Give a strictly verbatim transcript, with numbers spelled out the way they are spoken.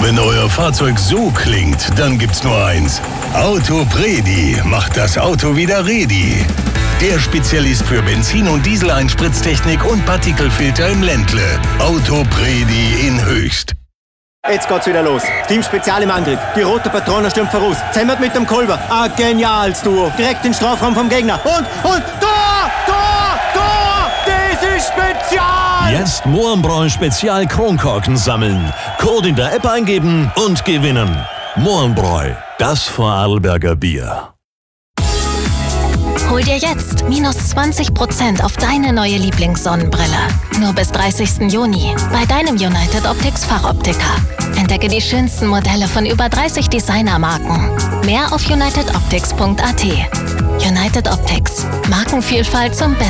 Wenn euer Fahrzeug so klingt, dann gibt's nur eins. Autopredi macht das Auto wieder ready. Der Spezialist für Benzin- und Diesel-Einspritztechnik und Partikelfilter im Ländle. Autopredi in Höchst. Jetzt geht's wieder los. Team Spezial im Angriff. Die rote Patrone stürmt voraus. Zemmert mit dem Kolber. Ein geniales Duo. Direkt in den Strafraum vom Gegner. Und, und, Tor! Tor! Tor! Das ist Spezial! Jetzt Mohrenbräu Spezial Kronkorken sammeln. Code in der App eingeben und gewinnen. Mohrenbräu, das Vorarlberger Bier. Hol dir jetzt minus zwanzig Prozent auf deine neue Lieblingssonnenbrille. Nur bis dreißigsten Juni bei deinem United Optics Fachoptiker. Entdecke die schönsten Modelle von über dreißig Designermarken. Mehr auf united optics punkt a t. United Optics. Markenvielfalt zum Besten.